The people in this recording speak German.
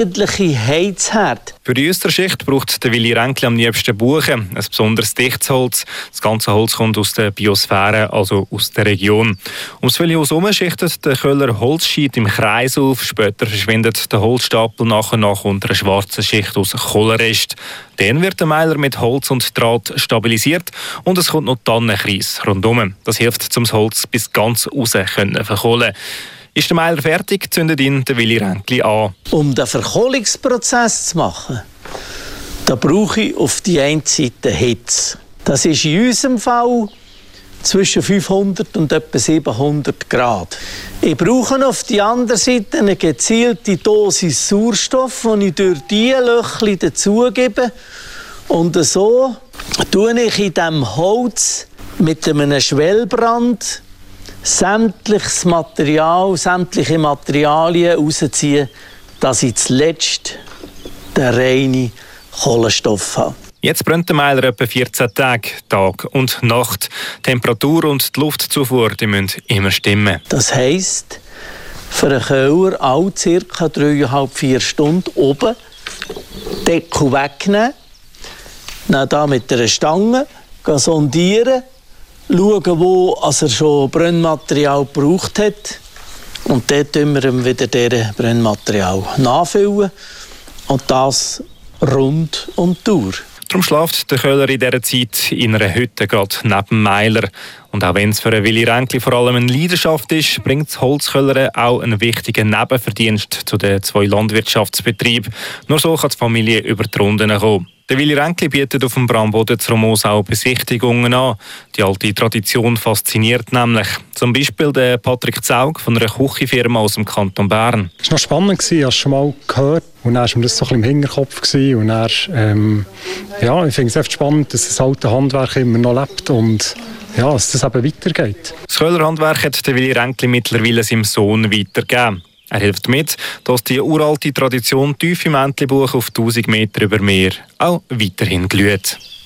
Heizherd. Für die äußere Schicht braucht der Willi Ränkli am liebsten Buchen, ein besonders dichtes Holz. Das ganze Holz kommt aus der Biosphäre, also aus der Region. Ums viele Haus herum schichtet der Köhler Holzscheit im Kreis auf. Später verschwindet der Holzstapel nach und nach unter einer schwarzen Schicht aus Kohlenrest. Dann wird der Meiler mit Holz und Draht stabilisiert und es kommt noch Tannenkreis rundum. Das hilft, um das Holz bis ganz raus zu verkohlen. Ist der Meiler fertig, zündet ihn der Willi Ränkli an. Um den Verkohlungsprozess zu machen, da brauche ich auf die eine Seite Hitze. Das ist in unserem Fall zwischen 500 und etwa 700 Grad. Ich brauche auf die andere Seite eine gezielte Dosis Sauerstoff, die ich durch diese Löcher dazugebe. Und so tue ich in diesem Holz mit einem Schwellbrand sämtliche Materialien rausziehen, dass ich zuletzt den reinen Kohlenstoff habe. Jetzt brennt der Meiler etwa 14 Tage, Tag und Nacht. Die Temperatur und die Luftzufuhr die müssen immer stimmen. Das heisst, für einen Köhler alle ca. 3,5-4 Stunden oben Deckel wegnehmen, dann da mit einer Stange sondieren, schauen, wo er schon Brennmaterial gebraucht hat. Und dort füllen wir ihm wieder dieses Brennmaterial nachfüllen. Und das rund um die Uhr. Darum schläft der Köhler in dieser Zeit in einer Hütte gerade neben dem Meiler. Und auch wenn es für einen Willi Ränkli vor allem eine Leidenschaft ist, bringt das Holzköhlern auch einen wichtigen Nebenverdienst zu den 2 Landwirtschaftsbetrieben. Nur so kann die Familie über die Runden kommen. Der Willi Ränkli bietet auf dem Bramboden zu Romos auch Besichtigungen an. Die alte Tradition fasziniert nämlich. Zum Beispiel der Patrick Zaug von einer Küchenfirma aus dem Kanton Bern. Es war noch spannend, ich habe es schon mal gehört. Und dann war mir das so ein bisschen im Hinterkopf. Und dann, ich finde es echt spannend, dass das alte Handwerk immer noch lebt und dass das eben weitergeht. Das Köhlerhandwerk hat der Willi Ränkli mittlerweile seinem Sohn weitergegeben. Er hilft mit, dass die uralte Tradition tief im Entlebuch auf 1000 Meter über Meer auch weiterhin glüht.